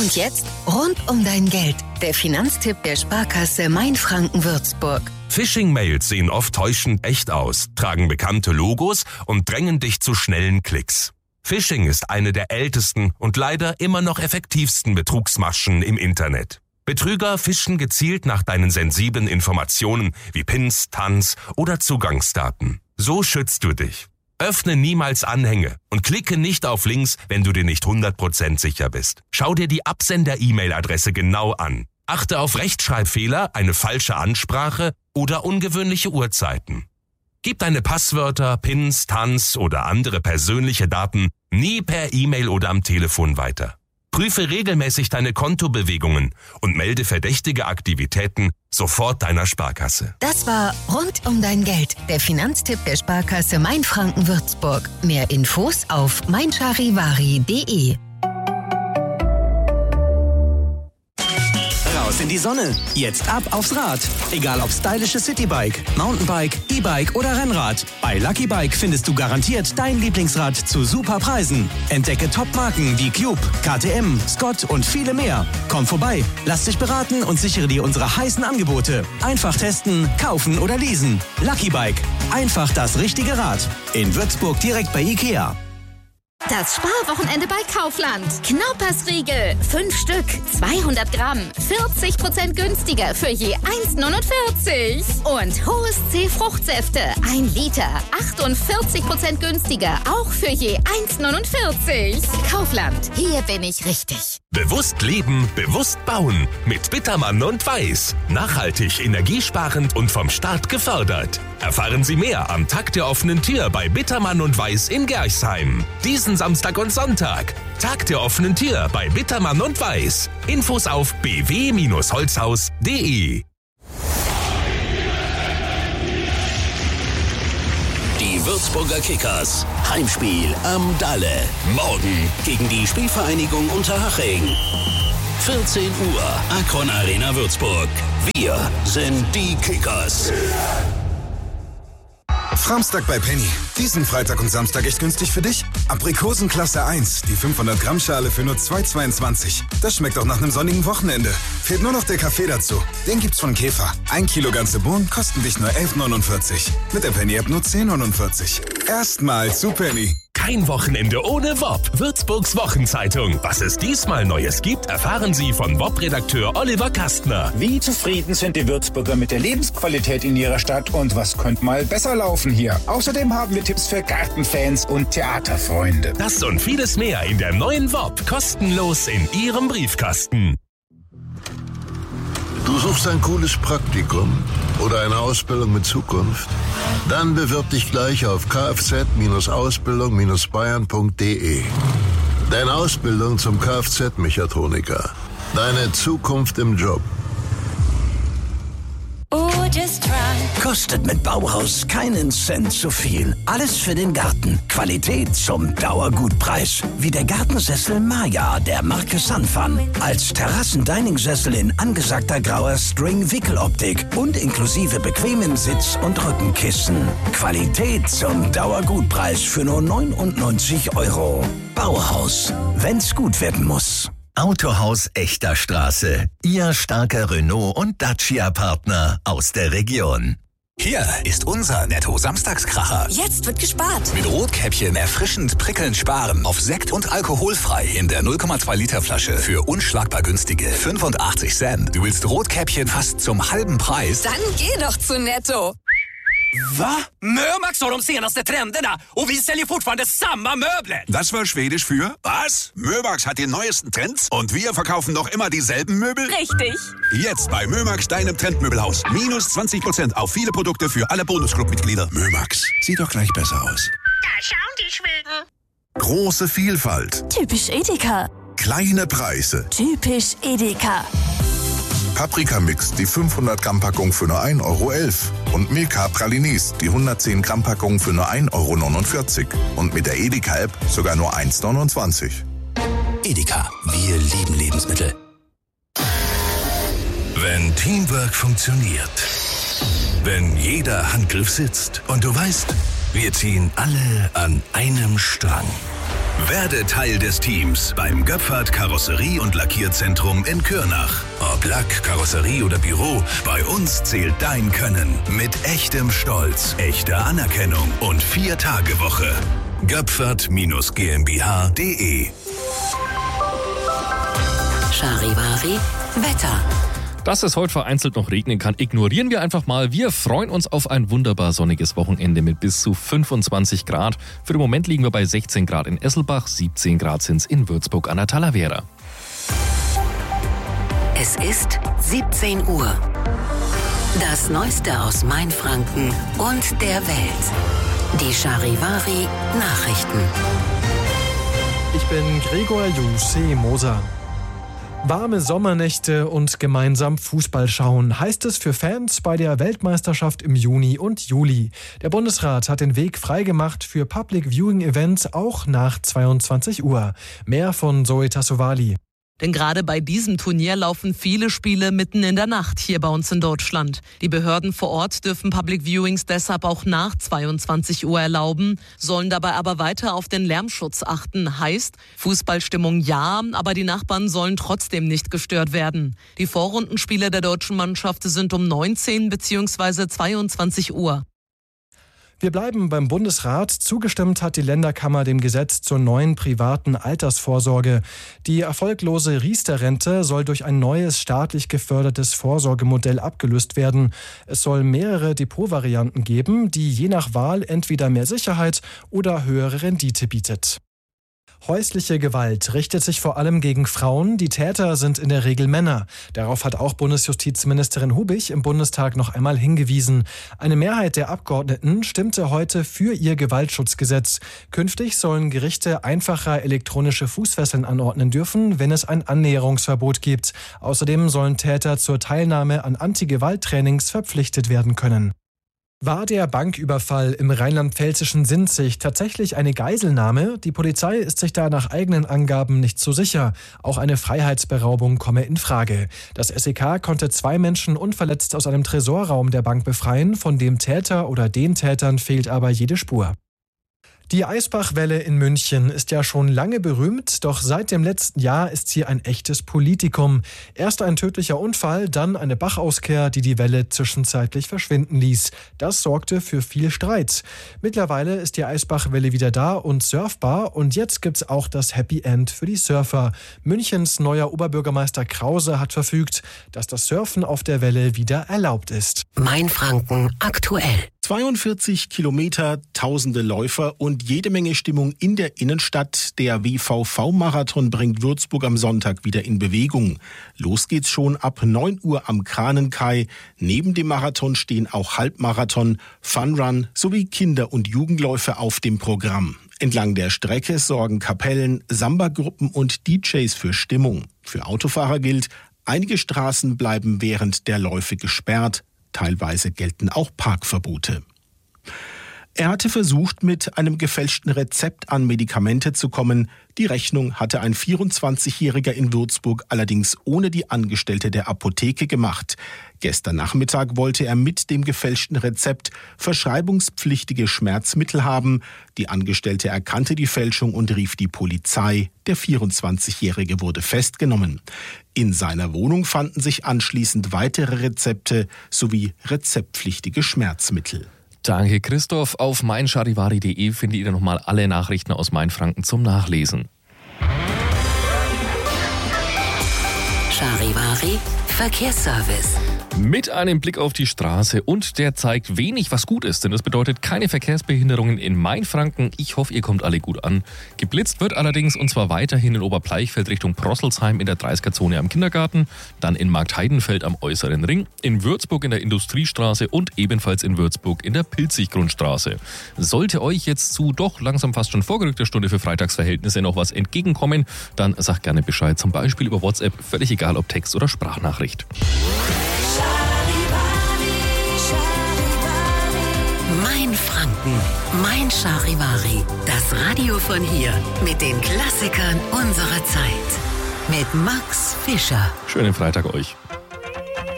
Und jetzt rund um dein Geld. Der Finanztipp der Sparkasse Mainfranken-Würzburg. Phishing-Mails sehen oft täuschend echt aus, tragen bekannte Logos und drängen dich zu schnellen Klicks. Phishing ist eine der ältesten und leider immer noch effektivsten Betrugsmaschen im Internet. Betrüger fischen gezielt nach deinen sensiblen Informationen wie Pins, TANs oder Zugangsdaten. So schützt du dich. Öffne niemals Anhänge und klicke nicht auf Links, wenn du dir nicht 100% sicher bist. Schau dir die Absender-E-Mail-Adresse genau an. Achte auf Rechtschreibfehler, eine falsche Ansprache oder ungewöhnliche Uhrzeiten. Gib deine Passwörter, Pins, TANs oder andere persönliche Daten nie per E-Mail oder am Telefon weiter. Prüfe regelmäßig deine Kontobewegungen und melde verdächtige Aktivitäten sofort deiner Sparkasse. Das war rund um dein Geld. Der Finanztipp der Sparkasse Mainfranken-Würzburg. Mehr Infos auf meincharivari.de. Raus in die Sonne. Jetzt ab aufs Rad. Egal ob stylisches Citybike, Mountainbike, E-Bike oder Rennrad. Bei Lucky Bike findest du garantiert dein Lieblingsrad zu super Preisen. Entdecke Top-Marken wie Cube, KTM, Scott und viele mehr. Komm vorbei, lass dich beraten und sichere dir unsere heißen Angebote. Einfach testen, kaufen oder leasen. Lucky Bike. Einfach das richtige Rad. In Würzburg direkt bei Ikea. Das Sparwochenende bei Kaufland. Knaupersriegel, 5 Stück, 200 Gramm, 40% günstiger für je 1,49. Und Hohes C Fruchtsäfte, 1 Liter, 48% günstiger, auch für je 1,49. Kaufland, hier bin ich richtig. Bewusst leben, bewusst bauen. Mit Bittermann und Weiß. Nachhaltig, energiesparend und vom Staat gefördert. Erfahren Sie mehr am Tag der offenen Tür bei Bittermann und Weiß in Gerchsheim. Diesen Samstag und Sonntag. Tag der offenen Tür bei Bittermann und Weiß. Infos auf bw-holzhaus.de. Die Würzburger Kickers. Heimspiel am Dalle. Morgen gegen die Spielvereinigung Unterhaching. 14 Uhr, Akron Arena Würzburg. Wir sind die Kickers. Framstag bei Penny. Diesen Freitag und Samstag echt günstig für dich? Aprikosen Klasse 1, die 500 Gramm Schale für nur 2,22. Das schmeckt auch nach einem sonnigen Wochenende. Fehlt nur noch der Kaffee dazu. Den gibt's von Käfer. 1 Kilo ganze Bohnen kosten dich nur 11,49. Mit der Penny-App nur 10,49. Erstmal zu Penny. Kein Wochenende ohne WOP. Würzburgs Wochenzeitung. Was es diesmal Neues gibt, erfahren Sie von WOP-Redakteur Oliver Kastner. Wie zufrieden sind die Würzburger mit der Lebensqualität in ihrer Stadt und was könnte mal besser laufen hier? Außerdem haben wir Tipps für Gartenfans und Theaterfreunde. Das und vieles mehr in der neuen WOP. Kostenlos in Ihrem Briefkasten. Du suchst ein cooles Praktikum oder eine Ausbildung mit Zukunft? Dann bewirb dich gleich auf kfz-ausbildung-bayern.de. Deine Ausbildung zum Kfz-Mechatroniker. Deine Zukunft im Job. Kostet mit Bauhaus keinen Cent zu viel. Alles für den Garten. Qualität zum Dauergutpreis. Wie der Gartensessel Maya der Marke Sanfan. Als Terrassen-Dining-Sessel in angesagter grauer String-Wickeloptik und inklusive bequemen Sitz- und Rückenkissen. Qualität zum Dauergutpreis für nur 99 €. Bauhaus. Wenn's gut werden muss. Autohaus Echter Straße. Ihr starker Renault- und Dacia-Partner aus der Region. Hier ist unser Netto-Samstagskracher. Jetzt wird gespart. Mit Rotkäppchen erfrischend prickelnd sparen. Auf Sekt und alkoholfrei in der 0,2 Liter Flasche für unschlagbar günstige 85 Cent. Du willst Rotkäppchen fast zum halben Preis? Dann geh doch zu Netto. Va? Mömax har de senaste trenderna och vi säljer fortfarande samma möbler. Das war schwedisch für was? Mömax hat die neuesten Trends und wir verkaufen noch immer dieselben Möbel? Richtig. Jetzt bei Mömax, deinem Trendmöbelhaus. Minus 20% auf viele Produkte für alle Bonusclub-Mitglieder. Mömax, sieht doch gleich besser aus. Da schauen die Schweden. Große Vielfalt. Typisch Edeka. Kleine Preise. Typisch Edeka. Paprika-Mix, die 500 Gramm Packung für nur 1,11 € und Milka Pralines, die 110 Gramm Packung für nur 1,49 € und mit der Edeka-App sogar nur 1,29 €. Edeka, wir lieben Lebensmittel. Wenn Teamwork funktioniert, wenn jeder Handgriff sitzt und du weißt, wir ziehen alle an einem Strang. Werde Teil des Teams beim Göpfert Karosserie- und Lackierzentrum in Kürnach. Ob Lack, Karosserie oder Büro, bei uns zählt dein Können. Mit echtem Stolz, echter Anerkennung und 4-Tage-Woche. Göpfert-GmbH.de. Charivari Wetter. Dass es heute vereinzelt noch regnen kann, ignorieren wir einfach mal. Wir freuen uns auf ein wunderbar sonniges Wochenende mit bis zu 25 Grad. Für den Moment liegen wir bei 16 Grad in Esselbach, 17 Grad sind es in Würzburg an der Talavera. Es ist 17 Uhr. Das Neueste aus Mainfranken und der Welt. Die Charivari Nachrichten. Ich bin Gregor Jussi-Moser. Warme Sommernächte und gemeinsam Fußball schauen, heißt es für Fans bei der Weltmeisterschaft im Juni und Juli. Der Bundesrat hat den Weg freigemacht für Public Viewing Events auch nach 22 Uhr. Mehr von Zoe Tassovali. Denn gerade bei diesem Turnier laufen viele Spiele mitten in der Nacht hier bei uns in Deutschland. Die Behörden vor Ort dürfen Public Viewings deshalb auch nach 22 Uhr erlauben, sollen dabei aber weiter auf den Lärmschutz achten. Heißt, Fußballstimmung ja, aber die Nachbarn sollen trotzdem nicht gestört werden. Die Vorrundenspiele der deutschen Mannschaft sind um 19 bzw. 22 Uhr. Wir bleiben beim Bundesrat. Zugestimmt hat die Länderkammer dem Gesetz zur neuen privaten Altersvorsorge. Die erfolglose Riester-Rente soll durch ein neues staatlich gefördertes Vorsorgemodell abgelöst werden. Es soll mehrere Depotvarianten geben, die je nach Wahl entweder mehr Sicherheit oder höhere Rendite bietet. Häusliche Gewalt richtet sich vor allem gegen Frauen. Die Täter sind in der Regel Männer. Darauf hat auch Bundesjustizministerin Hubich im Bundestag noch einmal hingewiesen. Eine Mehrheit der Abgeordneten stimmte heute für ihr Gewaltschutzgesetz. Künftig sollen Gerichte einfacher elektronische Fußfesseln anordnen dürfen, wenn es ein Annäherungsverbot gibt. Außerdem sollen Täter zur Teilnahme an Anti-Gewalt-Trainings verpflichtet werden können. War der Banküberfall im rheinland-pfälzischen Sinzig tatsächlich eine Geiselnahme? Die Polizei ist sich da nach eigenen Angaben nicht so sicher. Auch eine Freiheitsberaubung komme in Frage. Das SEK konnte 2 Menschen unverletzt aus einem Tresorraum der Bank befreien. Von dem Täter oder den Tätern fehlt aber jede Spur. Die Eisbachwelle in München ist ja schon lange berühmt, doch seit dem letzten Jahr ist sie ein echtes Politikum. Erst ein tödlicher Unfall, dann eine Bachauskehr, die die Welle zwischenzeitlich verschwinden ließ. Das sorgte für viel Streit. Mittlerweile ist die Eisbachwelle wieder da und surfbar und jetzt gibt's auch das Happy End für die Surfer. Münchens neuer Oberbürgermeister Krause hat verfügt, dass das Surfen auf der Welle wieder erlaubt ist. Mainfranken aktuell. 42 Kilometer, tausende Läufer und jede Menge Stimmung in der Innenstadt. Der WVV-Marathon bringt Würzburg am Sonntag wieder in Bewegung. Los geht's schon ab 9 Uhr am Kranenkai. Neben dem Marathon stehen auch Halbmarathon, Funrun sowie Kinder- und Jugendläufe auf dem Programm. Entlang der Strecke sorgen Kapellen, Samba-Gruppen und DJs für Stimmung. Für Autofahrer gilt, einige Straßen bleiben während der Läufe gesperrt. Teilweise gelten auch Parkverbote. Er hatte versucht, mit einem gefälschten Rezept an Medikamente zu kommen. Die Rechnung hatte ein 24-Jähriger in Würzburg allerdings ohne die Angestellte der Apotheke gemacht. Gestern Nachmittag wollte er mit dem gefälschten Rezept verschreibungspflichtige Schmerzmittel haben. Die Angestellte erkannte die Fälschung und rief die Polizei. Der 24-Jährige wurde festgenommen. In seiner Wohnung fanden sich anschließend weitere Rezepte sowie rezeptpflichtige Schmerzmittel. Danke, Christoph. Auf meincharivari.de findet ihr nochmal alle Nachrichten aus Mainfranken zum Nachlesen. Charivari Verkehrsservice. Mit einem Blick auf die Straße und der zeigt wenig, was gut ist, denn das bedeutet keine Verkehrsbehinderungen in Mainfranken. Ich hoffe, ihr kommt alle gut an. Geblitzt wird allerdings, und zwar weiterhin in Oberbleichfeld Richtung Prosselsheim in der 30er-Zone am Kindergarten, dann in Marktheidenfeld am Äußeren Ring, in Würzburg in der Industriestraße und ebenfalls in Würzburg in der Pilziggrundstraße. Sollte euch jetzt zu doch langsam fast schon vorgerückter Stunde für Freitagsverhältnisse noch was entgegenkommen, dann sagt gerne Bescheid, zum Beispiel über WhatsApp, völlig egal ob Text oder Sprachnachricht. Mainfranken, Mein Charivari. Das Radio von hier mit den Klassikern unserer Zeit. Mit Max Fischer. Schönen Freitag euch.